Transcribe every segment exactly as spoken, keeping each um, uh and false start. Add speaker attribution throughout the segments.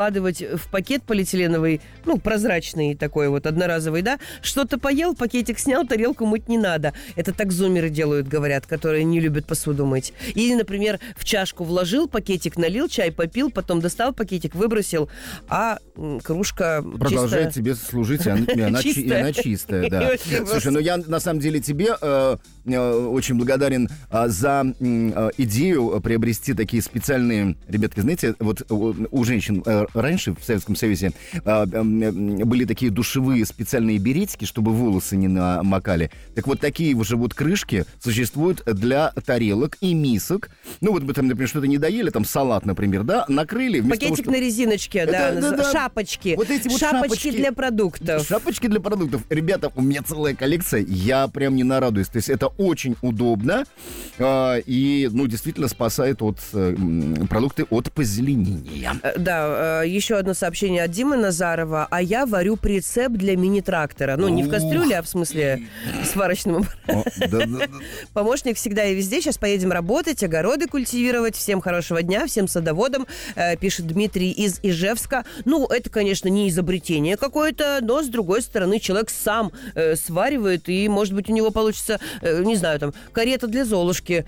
Speaker 1: вкладывать в пакет полиэтиленовый, ну, прозрачный такой вот, одноразовый, да, что-то поел, пакетик снял, тарелку мыть не надо. Это так зумеры делают, говорят, которые не любят посуду мыть. Или, например, в чашку вложил, пакетик налил, чай попил, потом достал пакетик, выбросил, а кружка
Speaker 2: продолжает тебе служить, и она, и она, и она чистая. Да. Слушай, ну я на самом деле тебе э, э, очень благодарен э, за э, идею приобрести такие специальные, ребятки, знаете, вот у, у женщин э, раньше в Советском Союзе э, э, были такие душевые специальные беретики, чтобы волосы не намокали. Так вот, такие уже вот крышки существуют для тарелок и мисок. Ну вот мы там, например, что-то не доели, там салат, например, да, накрыли.
Speaker 1: Пакетик
Speaker 2: того,
Speaker 1: на резиночке,
Speaker 2: это,
Speaker 1: да,
Speaker 2: да, да,
Speaker 1: шапочки.
Speaker 2: Вот эти вот
Speaker 1: шапочки,
Speaker 2: шапочки
Speaker 1: для продуктов.
Speaker 2: Шапочки для продуктов. Ребята, у меня целая коллекция, я прям не нарадуюсь. То есть это очень удобно э, и, ну, действительно спасает от э, продукты от позеленения.
Speaker 1: Да, еще одно сообщение от Димы Назарова. А я варю прицеп для мини-трактора. Ну, не в кастрюле, а в смысле сварочном аппарате. Помощник всегда и везде. Сейчас поедем работать, огороды культивировать. Всем хорошего дня, всем садоводам, пишет Дмитрий из Ижевска. Ну, это, конечно, не изобретение какое-то, но, с другой стороны, человек сам э, сваривает, и, может быть, у него получится, э, не знаю, там, карета для Золушки.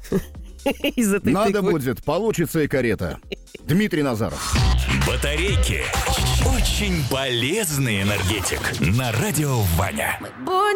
Speaker 2: Надо будет, получится и карета. Дмитрий Назаров.
Speaker 3: Батарейки. Очень полезный энергетик. На радио Ваня.